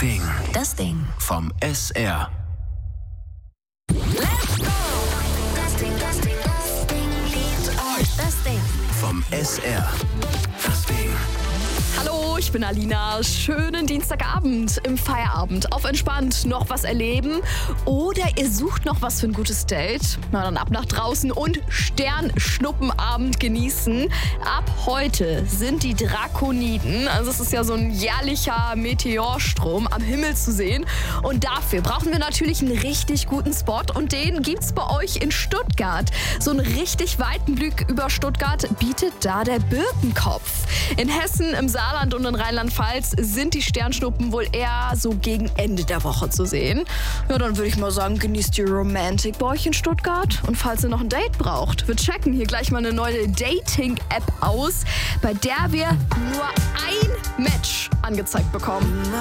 Ding. Das Ding. Vom SR. Let's go! Das Ding, das Ding, das Ding liebt euch. Das Ding. Vom SR. Das Ding. Hallo, ich bin Alina. Schönen Dienstagabend im Feierabend. Auf entspannt noch was erleben oder ihr sucht noch was für ein gutes Date? Na dann ab nach draußen und Sternschnuppenabend genießen. Ab heute sind die Drakoniden, also es ist ja so ein jährlicher Meteorstrom am Himmel zu sehen. Und dafür brauchen wir natürlich einen richtig guten Spot und den gibt's bei euch in Stuttgart. So einen richtig weiten Blick über Stuttgart bietet da der Birkenkopf. In Hessen, im Saarland und in Rheinland-Pfalz sind die Sternschnuppen wohl eher so gegen Ende der Woche zu sehen. Ja, dann würde ich mal sagen, genießt die Romantik bei euch in Stuttgart. Und falls ihr noch ein Date braucht, wir checken hier gleich mal eine neue Dating-App aus, bei der wir nur ein Match angezeigt bekommen.